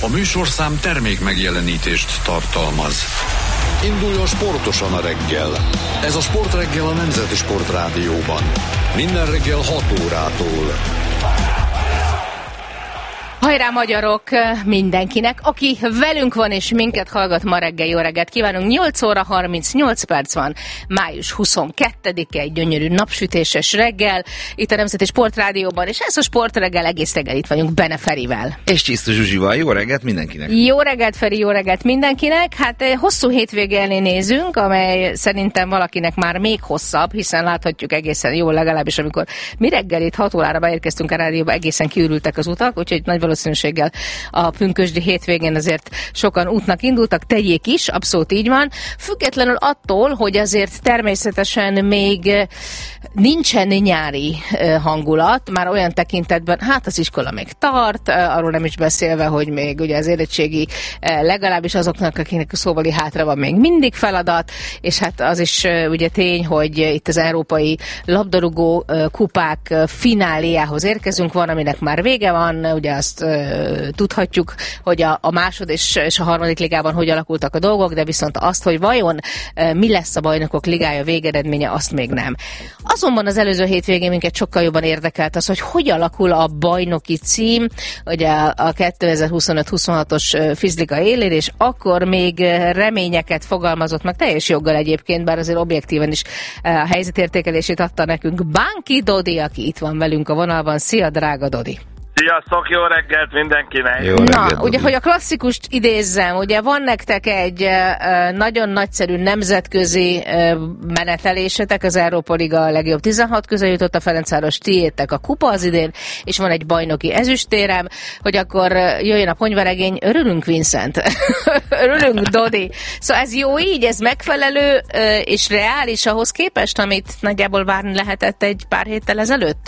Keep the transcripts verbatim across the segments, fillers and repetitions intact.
A műsorszám termék megjelenítést tartalmaz. Induljon sportosan a reggel. Ez a Sportreggel a Nemzeti Sportrádióban. Minden reggel hat órától. Hajrá magyarok mindenkinek, aki velünk van és minket hallgat ma reggel, jó reggelt kívánunk. nyolc óra harmincnyolc perc van, május huszonkettedike, egy gyönyörű napsütéses reggel, itt a Nemzeti Sportrádióban, és ez a Sportreggel, egész reggel itt vagyunk Bene Ferivel. És Csisztus Zsuzsival, jó reggelt mindenkinek! Jó reggelt Feri, jó reggelt mindenkinek! Hát hosszú hétvége elé nézünk, amely szerintem valakinek már még hosszabb, hiszen láthatjuk egészen jól, legalábbis amikor mi reggel itt hat órára beérkeztünk a rádióba, egészen kiürültek az utak, úgyhogy nagy valószínűséggel a pünkösdi hétvégén azért sokan útnak indultak, tegyék is, abszolút így van. Függetlenül attól, hogy azért természetesen még nincsen nyári hangulat, már olyan tekintetben, hát az iskola még tart, arról nem is beszélve, hogy még ugye az érettségi legalábbis azoknak, akinek a szóbeli hátra van, még mindig feladat, és hát az is ugye tény, hogy itt az európai labdarúgó kupák fináléjához érkezünk, van, aminek már vége van, ugye azt tudhatjuk, hogy a, a másod és, és a harmadik ligában hogy alakultak a dolgok, de viszont azt, hogy vajon mi lesz a bajnokok ligája végeredménye, azt még nem. Azonban az előző hétvégén minket sokkal jobban érdekelt az, hogy hogy alakul a bajnoki cím, ugye a kétezer-huszonöt huszonhatos Fizliga élén, és akkor még reményeket fogalmazott meg, teljes joggal egyébként, bár azért objektíven is a helyzetértékelését adta nekünk Bánki Dodi, aki itt van velünk a vonalban. Szia, drága Dodi! Sziasztok, jó reggelt mindenkinek! Jó reggelt, Na, ugye, hogy a klasszikust idézzem, ugye van nektek egy uh, nagyon nagyszerű nemzetközi uh, menetelésetek, az Európa Liga a legjobb tizenhat közé jutott, a Ferencváros, tiétek a kupa az idén, és van egy bajnoki ezüstérem, hogy akkor uh, jöjjön a ponyvaregény, örülünk Vincent, örülünk Dodi. Szóval ez jó így, ez megfelelő uh, és reális ahhoz képest, amit nagyjából várni lehetett egy pár héttel ezelőtt?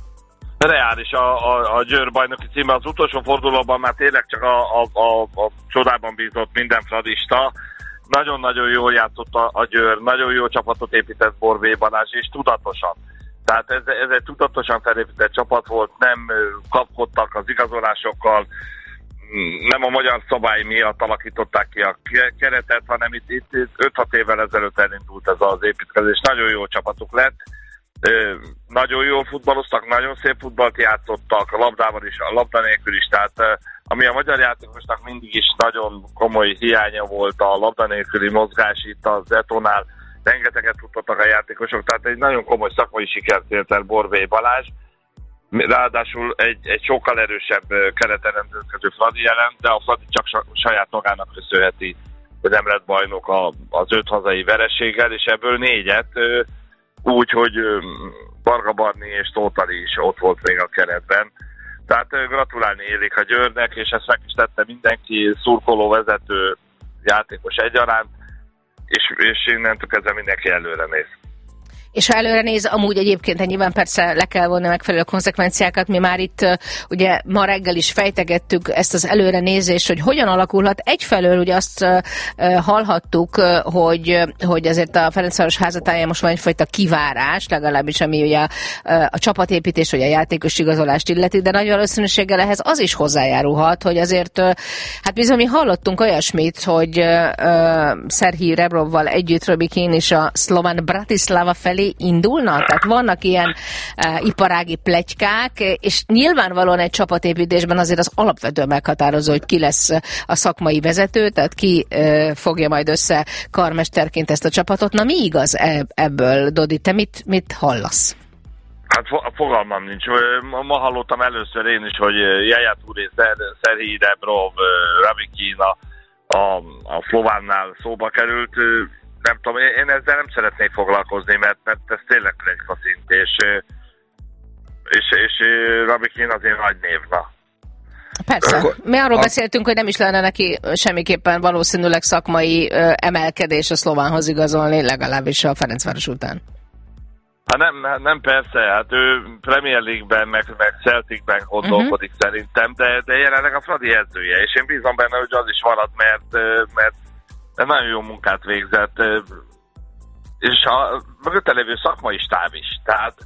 Reális a, a, a Győr bajnoki címe. Az utolsó fordulóban már tényleg csak a, a, a, a csodában bízott minden fradista. Nagyon-nagyon jól játszott a, a Győr, nagyon jó csapatot épített Borbély Balázs, és tudatosan. Tehát ez, ez egy tudatosan felépített csapat volt, nem kapkodtak az igazolásokkal, nem a magyar szabály miatt alakították ki a keretet, hanem itt, itt öt-hat évvel ezelőtt elindult ez az építkezés. Nagyon jó csapatuk lett. Ö, nagyon jól futballoztak, nagyon szép futballt játszottak, a labdával is, a labda nélkül is, tehát ö, ami a magyar játékosnak mindig is nagyon komoly hiánya volt, a labda nélküli mozgás itt az Etonál, rengeteget futottak a játékosok, tehát egy nagyon komoly szakmai sikert ért el Borbély Balázs, ráadásul egy, egy sokkal erősebb kereten rendelkező Fradi jelen, de a Fradi csak saját magának köszönheti, hogy nem lett bajnok az öt hazai vereséggel, és ebből négyet ö, úgy, hogy Varga Barni és Tótali is ott volt még a keretben. Tehát gratulálni élik a Győrnek, és ezt meg is tette mindenki, szurkoló, vezető, játékos egyaránt, és, és innentől kezdve mindenki előre néz. És ha előre néz, amúgy egyébként nyilván persze le kell vonni megfelelő konzekvenciákat. Mi már itt ugye ma reggel is fejtegettük ezt az előre nézést, hogy hogyan alakulhat. Egyfelől ugye azt uh, hallhattuk, hogy, hogy azért a Ferencváros házatáján most van egyfajta kivárás, legalábbis ami ugye a, a csapatépítés, vagy a játékos igazolást illeti, de nagy valószínűséggel ehhez az is hozzájárulhat, hogy azért, hát bizony mi hallottunk olyasmit, hogy uh, Szerhij Rebrovval együtt Robi Keane is a Szlován Bratislava felé indulnak? Tehát vannak ilyen uh, iparági pletykák, és nyilvánvalóan egy csapatépítésben azért az alapvetően meghatározó, hogy ki lesz a szakmai vezető, tehát ki uh, fogja majd össze karmesterként ezt a csapatot. Na mi igaz ebből, Dodi? Te mit, mit hallasz? Hát fogalmam nincs. Ma hallottam először én is, hogy Yaya Touré, Szerhij Rebrov, Robi Keane a, a, a Szlovánnál szóba került. Nem tudom, én ezzel nem szeretnék foglalkozni, mert, mert ez tényleg pletyka szint, és, és, és Robi Keane azért nagy név, na. Persze. Akkor, mi arról a... beszéltünk, hogy nem is lenne neki semmiképpen valószínűleg szakmai ö, emelkedés a szlovánhoz igazolni, legalábbis a Ferencváros után. Hát nem, nem persze, hát ő Premier League-ben, meg, meg Celticben gondolkodik uh-huh. szerintem, de, de jelenleg a Fradi edzője, és én bízom benne, hogy az is marad, mert, mert nagyon jó munkát végzett, és a mögötte lévő szakmai stáb is, tehát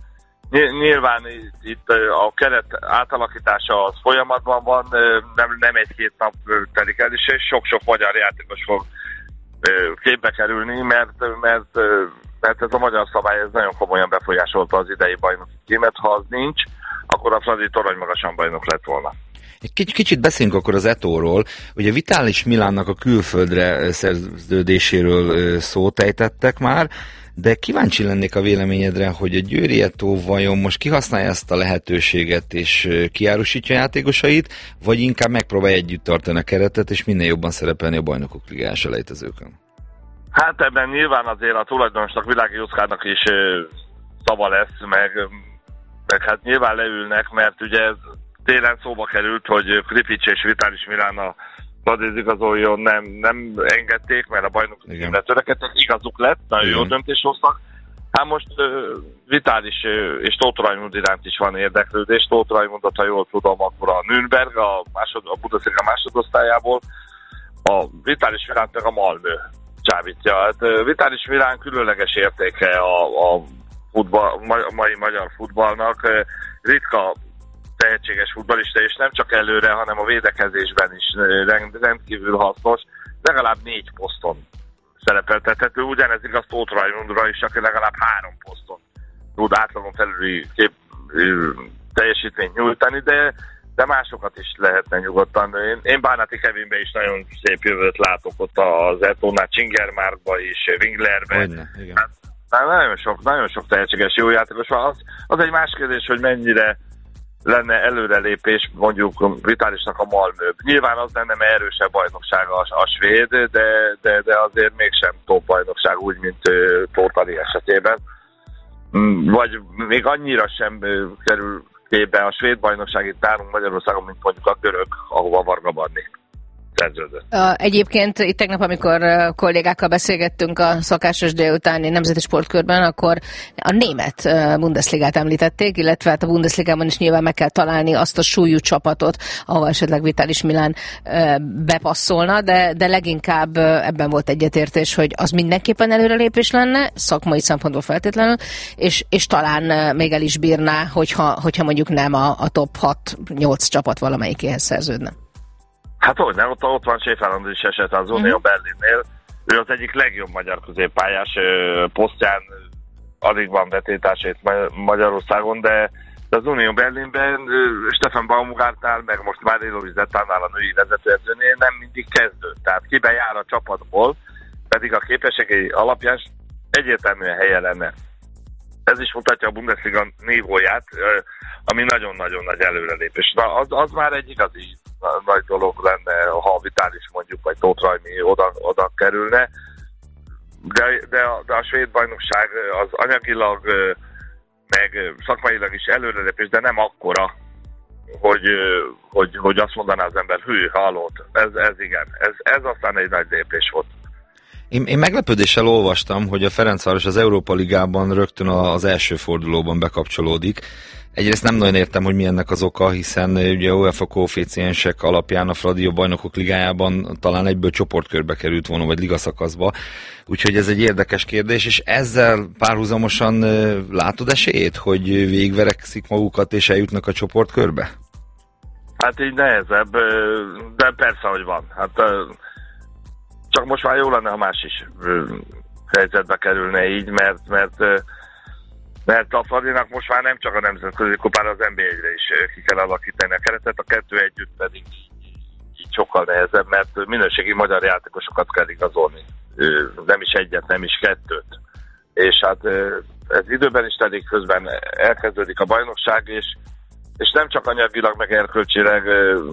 Nyilván itt a keret átalakítása az folyamatban van, nem, nem egy-két nap telik el, és sok-sok magyar játékos fog képbe kerülni, mert, mert, mert ez a magyar szabály ez nagyon komolyan befolyásolta az idei bajnoki címet. Ha az nincs, akkor a Fradi torony magasan bajnok lett volna. Egy kicsit beszélünk akkor az Etóról. Ugye Vitalis Milánnak a külföldre szerződéséről szót ejtettek már, de kíváncsi lennék a véleményedre, hogy a győri Etó vajon most kihasználja ezt a lehetőséget és kiárusítja a játékosait, vagy inkább megpróbálja együtt tartani a keretet és minél jobban szerepelni a Bajnokok Ligája selejtezőkön? Hát ebben nyilván azért a tulajdonosnak, Világi Juszkának is szava lesz, meg, meg hát nyilván leülnek, mert ugye télen szóba került, hogy Kripics és Vitalis Milán a Fradiz igazoljon, nem, nem engedték, mert a bajnoki címre törekedtek, igazuk lett, nagyon jó döntést hoztak. Hát most uh, Vitalis uh, és Tóth Raimund iránt is van érdeklődés. Tóth Raimundot, ha jól tudom, akkor a Nürnberg, a, másod, a Bundesliga másodosztályából, a Vitalis Milánt meg a Malmö csábítja. Hát uh, Vitalis Milán különleges értéke a, a, futball, a mai magyar futballnak. Uh, ritka tehetséges futballista, és nem csak előre, hanem a védekezésben is rendkívül hasznos. Legalább négy poszton szerepeltethető, ugyanez igaz Tóth Raimundra is, aki legalább három poszton tud átlagon felüli kép, teljesítményt nyújtani, de, de másokat is lehetne nyugodtan. Én, én Bánati Kevinbe is nagyon szép jövőt látok ott az Etónál, Csingermárkba is, Winglerbe. Hát, hát nagyon sok, nagyon sok tehetséges jó játékos van. Az, az egy más kérdés, hogy mennyire lenne előrelépés mondjuk Vitalisnak a Malmö. Nyilván az lenne, mert erősebb bajnokság a, a svéd, de, de, de azért mégsem top bajnokság úgy, mint uh, Tóthali esetében. Vagy még annyira sem uh, kerül képbe a svéd bajnokság itt nálunk Magyarországon, mint mondjuk a görög, ahova Varga Barni szerződött. Egyébként itt tegnap, amikor kollégákkal beszélgettünk a szokásos délutáni nemzeti sportkörben, akkor a német Bundesligát említették, illetve hát a Bundesligában is nyilván meg kell találni azt a súlyú csapatot, ahol esetleg Vitalis Milán bepasszolna, de, de leginkább ebben volt egyetértés, hogy az mindenképpen előrelépés lenne, szakmai szempontból feltétlenül, és, és talán még el is bírná, hogyha, hogyha mondjuk nem a, a top hat-nyolc csapat valamelyikéhez szerződne. Hát hogy nem, ott, ott van Séfáland is eset az Unió uh-huh. Berlinnél. Ő az egyik legjobb magyar középpályás, posztján alig van betétásét Magyarországon, de az Unió Berlinben Stefan Baumgartnál, meg most már Lovis Zettánál a női vezetőedzőnél nem mindig kezdő. Tehát kibe jár a csapatból, pedig a képességei alapján egyértelműen helye lenne. Ez is mutatja a Bundesliga nívóját, ami nagyon-nagyon nagy előrelépés. Na, az, az már egy igazi nagy dolog lenne, ha a Vitalis mondjuk, vagy Tóth Raimi oda, oda kerülne. De, de, a, de a svéd bajnokság az anyagilag, meg szakmailag is előrelépés, de nem akkora, hogy, hogy, hogy azt mondaná az ember, hű, hallott, ez, ez igen, ez, ez aztán egy nagy lépés volt. Én, én meglepődéssel olvastam, hogy a Ferencváros az Európa Ligában rögtön az első fordulóban bekapcsolódik. Egyrészt nem nagyon értem, hogy mi ennek az oka, hiszen ugye UEFA koeficiensek alapján a Fradi a Bajnokok Ligájában talán egyből csoportkörbe került volna, vagy ligaszakaszba. Úgyhogy ez egy érdekes kérdés, és ezzel párhuzamosan látod esélyét, hogy végigverekszik magukat és eljutnak a csoportkörbe? Hát így nehezebb, de persze, hogy van. Hát csak most már jó lenne, ha más is helyzetbe kerülne így, mert, mert mert a Fradinak most már nem csak a nemzetközi kupára, az en bé egyre is ki kell alakítani a keretet, a kettő együtt pedig így sokkal nehezebb, mert minőségi magyar játékosokat kell igazolni. Nem is egyet, nem is kettőt. És hát ez időben is telik, közben elkezdődik a bajnokság, és, és nem csak anyagilag, meg erkölcsileg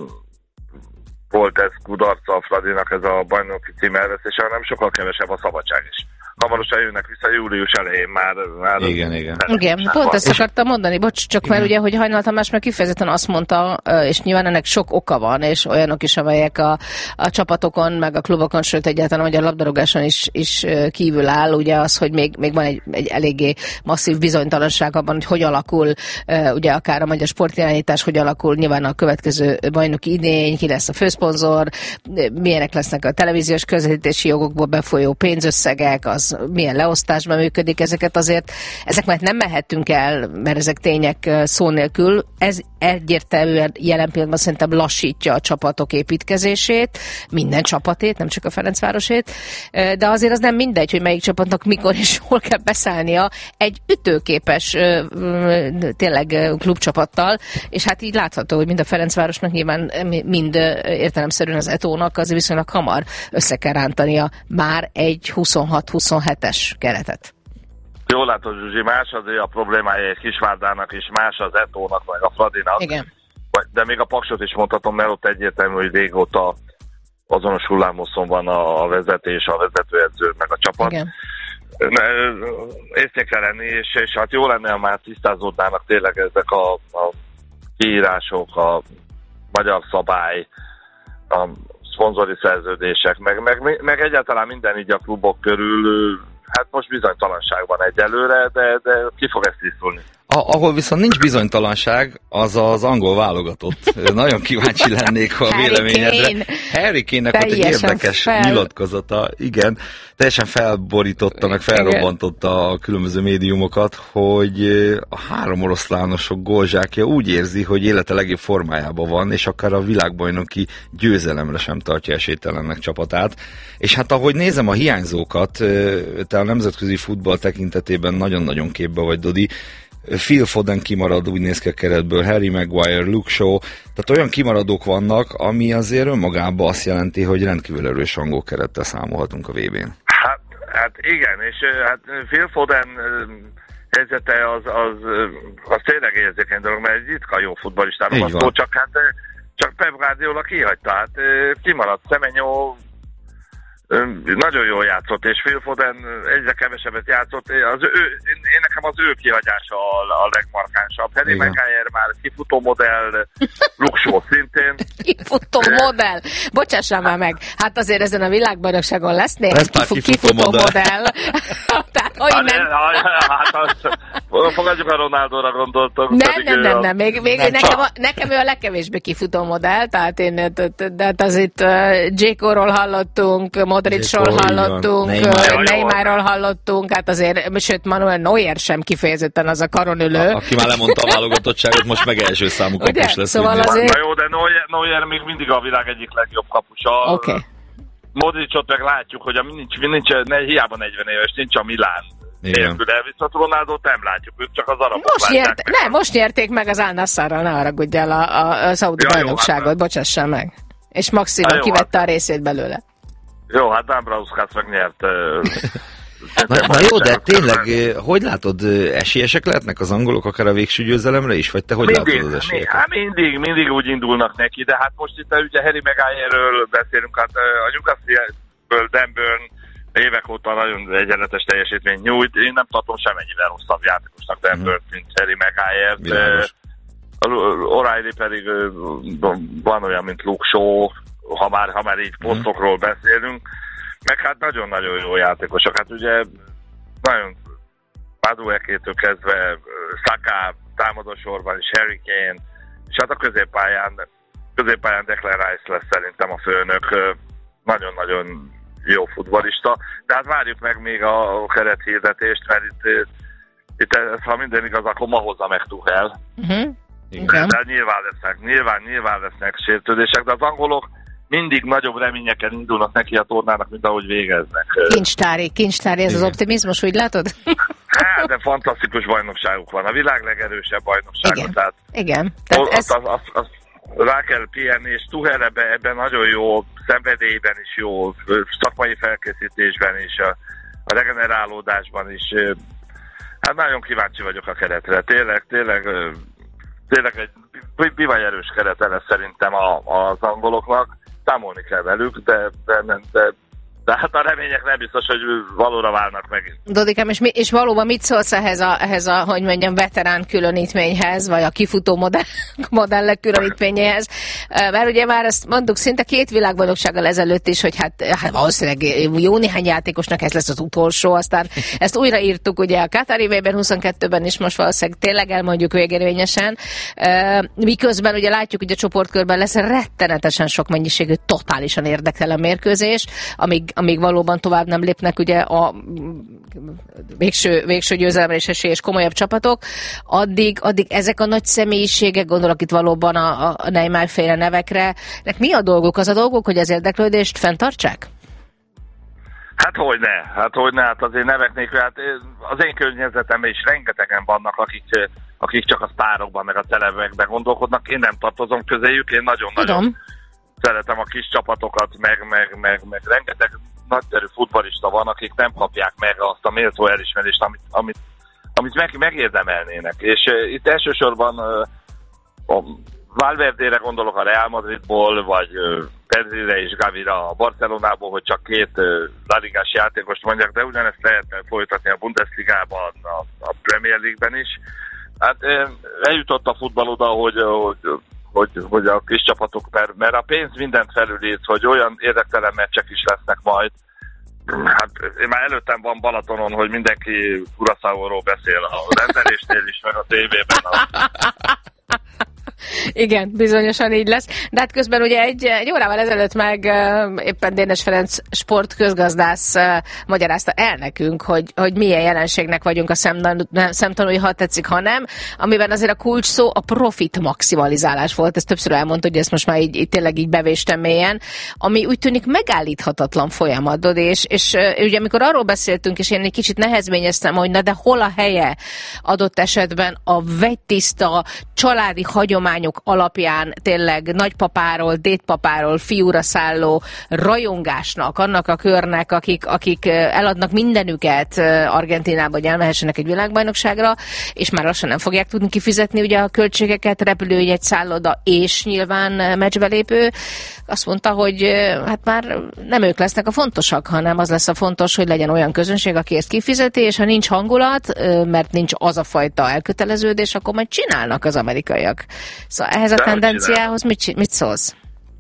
volt ez kudarca a Fradinak, ez a bajnoki cím elvesztése, hanem sokkal kevesebb a szabadság is. Hamarosan jönnek vissza július elején már. már igen, igen. Igen, pont ezt akartam mondani, bocs, csak igen. Mert ugye, hogy Hajnal Tamás meg kifejezetten azt mondta, és nyilván ennek sok oka van, és olyanok is, amelyek a, a csapatokon, meg a klubokon, sőt egyáltalán a magyar labdarúgáson is, is kívül áll, ugye az, hogy még, még van egy, egy eléggé masszív bizonytalanság abban, hogy hogy alakul, ugye akár a magyar sportirányítás, hogy alakul nyilván a következő bajnoki idény, ki lesz a főszponzor, milyenek lesznek a televíziós közvetítési jogokból befolyó pénzösszegek, az az milyen leosztásban működik, ezeket azért, ezek már nem mehetünk el, mert ezek tények szó nélkül. Ez egyértelműen jelen pillanatban szerintem lassítja a csapatok építkezését, minden csapatét, nem csak a Ferencvárosét, de azért az nem mindegy, hogy melyik csapatnak mikor és hol kell beszállnia egy ütőképes tényleg klubcsapattal, és hát így látható, hogy mind a Ferencvárosnak, nyilván mind értelemszerűen az Etónak azért viszonylag hamar össze kell rántania már egy huszonhat-huszonhetes keretet. Jól látod, Zsuzsi, más azért a problémája egy Kisvárdának is, más az Etónak, meg a Fradinak. Igen. De még a Paksot is mondhatom, mert ott egyértelmű, hogy régóta azonos hullámhosszon van a vezetés, a vezetőedző, meg a csapat. Igen. Észnék kell lenni, és, és hát jó lenne, ha már tisztázódnának tényleg ezek a, a kiírások, a magyar szabály, a szponzori szerződések, meg, meg, meg egyáltalán minden így a klubok körül. Hát most bizonytalanság van egyelőre, de, de ki fog ezt tisztulni. A, ahol viszont nincs bizonytalanság, az az angol válogatott. Nagyon kíváncsi lennék a véleményedre. Harry Kane-nek volt egy érdekes fel... nyilatkozata, igen, teljesen felborította, meg felrobbantotta a különböző médiumokat, hogy a három oroszlánosok gólzsákja úgy érzi, hogy élete legjobb formájában van, és akár a világbajnoki győzelemre sem tartja esélytelennek csapatát. És hát ahogy nézem a hiányzókat, te a nemzetközi futball tekintetében nagyon-nagyon képbe vagy, Dodi. Phil Foden kimarad, úgy néz ki a keretből, Harry Maguire, Luke Shaw, tehát olyan kimaradók vannak, ami azért önmagában azt jelenti, hogy rendkívül erős angol kerettel számolhatunk a vé bén. Hát, hát igen, és hát Phil Foden helyzete az, az, az tényleg érzékeny dolog, mert egy ritka jó futballistáról van szó, csak hát csak Pep Guardiola kihagyta, hát kimaradt Semenyo, nagyon jól játszott, és Phil Foden egyre kevesebbet játszott. Az ő, én nekem az ő kihagyása a, a legmarkánsabb. Harry Maguire már kifutó modell, Luke Shaw szintén. Kifutó modell? Bocsássál már meg. Hát azért ezen a világbajnokságon lesz néhány kifu, kifutó, kifutó modell. modell. Tehát, hogy hát, nem... Hát azt, fogadjuk a Ronaldóra gondoltok. Nem, nem, nem, nem. Még, még nem nekem, a, nekem ő a legkevésbé kifutó modell, tehát én, de az itt Dzsékóról hallottunk, Modricról hallottunk, Neymarról hallottunk, hát azért, sőt, Manuel Neuer sem kifejezetten az a karonülő. A, aki már lemondta a válogatottságot, most meg első számú kapus lesz. Szóval azért... Na jó, de Neuer, Neuer még mindig a világ egyik legjobb kapusa. Oké. Okay. Modricot meg látjuk, hogy a, nincs, nincs, ne, hiába negyven éves, nincs a Milán nélküle, viszont Ronaldót nem látjuk, ők csak az arabok most nyert, Nem, most nyerték meg az Al Nassrral, ne haragudj el a, a, a szaudi ja, bajnokságot, hát, bocsássál meg. És Maxima kivette hát, a részét belőle. Jó, hát Dambrauskas megnyert. Na, na jó, de tényleg, hogy látod, esélyesek lehetnek az angolok akár a végső győzelemre is? Vagy te hogy mindig, látod az esélyeket? Hát mindig, mindig úgy indulnak neki, de hát most itt ugye Harry Maguire-ről beszélünk, hát a Newcastle-ből Denburn évek óta nagyon egyenletes teljesítmény nyújt. Én nem tartom semennyivel rosszabb játékosnak Denburn, hmm. mint Harry Maguire. O'Reilly pedig van olyan, mint Luke Shaw, ha már, ha már így posztokról beszélünk, meg hát nagyon-nagyon jó játékosok. Hát ugye nagyon Maduekétől kezdve Saka támadósorban is, Harry Kane, és hát a középpályán, középpályán Declan Rice lesz szerintem a főnök, nagyon-nagyon jó futballista. De hát várjuk meg még a kerethirdetést, mert itt, itt ez, ha minden igaz, akkor ma hozza meg Tuchel. Uh-huh. De, de nyilván lesznek, nyilván, nyilván lesznek sértődések, de az angolok mindig nagyobb reményeken indulnak neki a tornának, mint ahogy végeznek. Kincstári, kincstári ez igen. Az optimizmus, úgy látod? Hát, de fantasztikus bajnokságuk van. A világ legerősebb bajnoksága. Igen, tehát igen. Tehát ez... az, az, az, rá kell pihenni, és Tuchel ebben, ebben nagyon jó, szenvedélyben is jó, szakmai felkészítésben is, a, a regenerálódásban is. Hát nagyon kíváncsi vagyok a keretre. Tényleg, tényleg, tényleg egy bivaj erős kerete lesz szerintem a, az angoloknak. Számolni kell velük, de, de, de, de hát a remények nem biztos, hogy valóra válnak megint. Dodikám, és, mi, és valóban mit szólsz ehhez a, ehhez a, hogy mondjam, veterán különítményhez, vagy a kifutó modell, modellek különítményéhez? Mert ugye már ezt mondtuk szinte két világbajnoksággal ezelőtt is, hogy hát, hát valószínűleg jó néhány játékosnak ez lesz az utolsó, aztán ezt újraírtuk ugye a Katari Weber huszonkettőben is, most valószínűleg tényleg elmondjuk végérvényesen. Miközben ugye látjuk, hogy a csoportkörben lesz rettenetesen sok mennyiségű, totálisan érdektelen mérkőzés, amíg amíg valóban tovább nem lépnek ugye a végső, végső győzelemre is esélyes komolyabb csapatok, addig, addig ezek a nagy személyiségek, gondolok itt valóban a, a Neymar féle nevekre, nek mi a dolguk? Az a dolguk, hogy az érdeklődést fenntartsák? Hát hogyne, hát hogyne, hát azért nevek nélkül, hát az én környezetemben is rengetegen vannak, akik, akik csak a sztárokban, meg a celebekben gondolkodnak, én nem tartozom közéjük, én nagyon-nagyon szeretem a kis csapatokat, meg, meg, meg, meg rengeteg nagyszerű futballista van, akik nem kapják meg azt a méltó elismerést, amit, amit, amit meg, megérdemelnének. És uh, itt elsősorban uh, a Valverdére gondolok a Real Madridból, vagy uh, Pedrire és Gavira a Barcelonából, hogy csak két uh, La Ligás játékost mondják, de ugyanezt lehetne folytatni a Bundesligában, a, a Premier League-ben is. Hát uh, eljutott a futball oda, hogy, hogy, hogy, hogy a kis csapatok, mert, mert a pénz mindent felülít, hogy olyan érdektelen meccsek is lesznek majd. Hát én már előttem van Balatonon, hogy mindenki Curaçaóról beszél a rendelésnél is, meg a tévében. A... Igen, bizonyosan így lesz. De hát közben ugye egy, egy órával ezelőtt meg uh, éppen Dénes Ferenc sportközgazdász uh, magyarázta el nekünk, hogy, hogy milyen jelenségnek vagyunk a szemtanúi, ha tetszik, ha nem, amiben azért a kulcs szó a profit maximalizálás volt. Ezt többször elmondta, hogy ezt most már így, így tényleg így bevéstem mélyen, ami úgy tűnik megállíthatatlan folyamatod, és, és uh, ugye amikor arról beszéltünk, és én egy kicsit nehezményeztem, hogy na de hol a helye adott esetben a vegytiszta családi hagyományok alapján tényleg nagypapáról, dédpapáról, fiúra szálló rajongásnak, annak a körnek, akik, akik eladnak mindenüket Argentinába, hogy elmehessenek egy világbajnokságra, és már lassan nem fogják tudni kifizetni ugye a költségeket, repülőjegy, szálloda és nyilván meccsbelépő. Azt mondta, hogy hát már nem ők lesznek a fontosak, hanem az lesz a fontos, hogy legyen olyan közönség, aki ezt kifizeti, és ha nincs hangulat, mert nincs az a fajta elköteleződés, akkor majd csinálnak az amerikaiak. Szóval ehhez a de tendenciához mit, mit szólsz?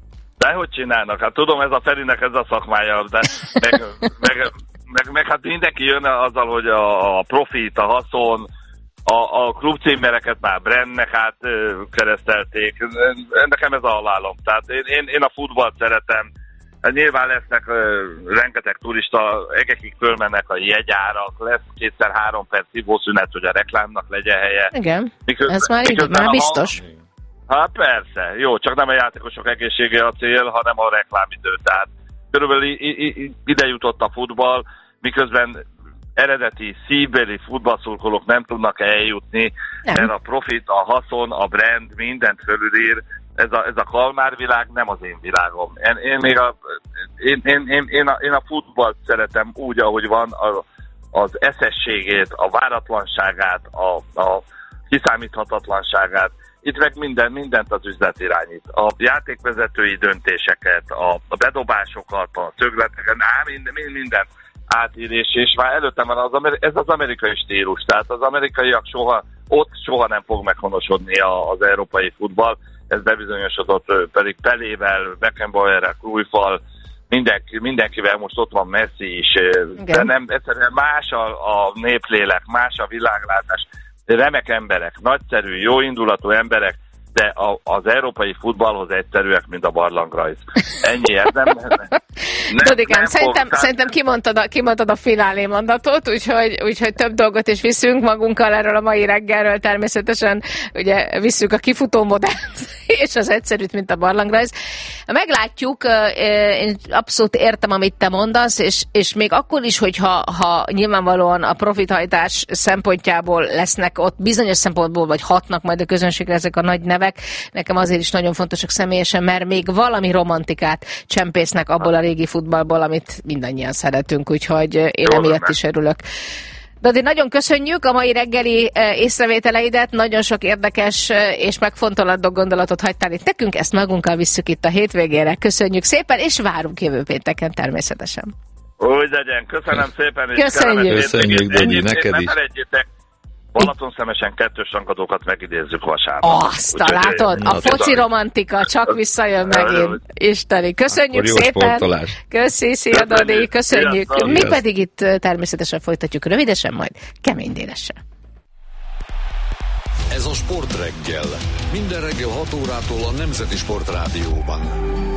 De hogy csinálnak? Hát tudom, ez a Ferinek ez a szakmája, de meg, meg, meg, meg hát mindenki jön azzal, hogy a, a profit, a haszon, a, a klubcímereket már brandnek át keresztelték. Nekem ez a halálom. Tehát én, én, én a futballt szeretem. Hát nyilván lesznek uh, rengeteg turista, egekig fölmennek a jegyárak, lesz kétszer-három perc szívószünet, hogy a reklámnak legyen helye. Igen, miközben, ez már, így, már biztos. Hát persze, jó, csak nem a játékosok egészsége a cél, hanem a reklámidő. Tehát körülbelül ide jutott a futball, miközben eredeti szívbeli futballszurkolók nem tudnak eljutni, nem. Mert a profit, a haszon, a brand mindent fölülír. Ez a, ez a kalmárvilág nem az én világom. Én, én, még a, én, én, én, én, a, én a futballt szeretem úgy, ahogy van, a, az eszességét, a váratlanságát, a, a kiszámíthatatlanságát. Itt meg minden, mindent az üzlet irányít. A játékvezetői döntéseket, a, a bedobásokat, a szögleteket, á, minden, minden átír, és, és már előttem van az, ez az amerikai stílus. Tehát az amerikaiak soha, ott soha nem fog meghonosodni az európai futball. Ez bebizonyosodott, pedig Pelével, Beckenbauerrel, Cruyffal, mindenki, mindenkivel most ott van Messi is. Igen. De nem, egyszerűen más a, a néplélek, más a világlátás. Remek emberek, nagyszerű, jó indulatú emberek, de a, az európai futballhoz egyszerűek, mint a barlangrajz. Ennyi, ez nem... nem Dodikám, szerintem, fog, szerintem kimondtad, a, kimondtad a finálé mondatot, úgyhogy, úgyhogy több dolgot is viszünk magunkkal erről a mai reggelről. Természetesen ugye visszük a kifutó modellt, és az egyszerűt, mint a barlangrajz. Meglátjuk, én abszolút értem, amit te mondasz, és, és még akkor is, hogyha ha nyilvánvalóan a profithajtás szempontjából lesznek ott bizonyos szempontból, vagy hatnak majd a közönségre ezek a nagy nevek, nekem azért is nagyon fontosak személyesen, mert még valami romantikát csempésznek abból a régi futballból, amit mindannyian szeretünk, úgyhogy én emiatt is örülök. Dodi, nagyon köszönjük a mai reggeli észrevételeidet, nagyon sok érdekes és megfontolandó gondolatot hagytál itt nekünk, ezt magunkkal visszük itt a hétvégére. Köszönjük szépen, és várunk jövő pénteken természetesen. Úgy legyen, köszönöm szépen. És köszönjük. Köszönjük, Dodi, neked is. Ne felejtjétek, Balatonszemesen kettős rangadókat megidézzük vasárnap. Azt látod, a foci romantika csak visszajön megint. Isteni, köszönjük szépen. Köszi, szia Dodi, köszönjük. Mi pedig itt természetesen folytatjuk rövidesen, majd Kemény Dénessel. Ez a Sportreggel. Minden reggel hat órától a Nemzeti Sportrádióban.